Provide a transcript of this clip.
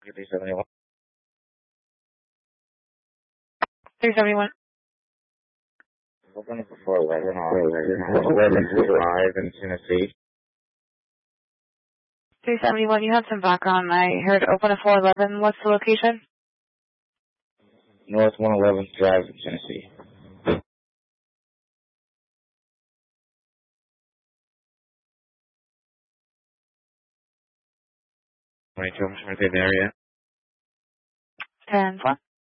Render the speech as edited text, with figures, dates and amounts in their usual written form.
371. 371. Open for 411 on 11 Drive in Tennessee. 371, you had some background. I heard open at 411. What's the location? North 111 Drive in Tennessee. 22, I'm just going to take the area. 10-4.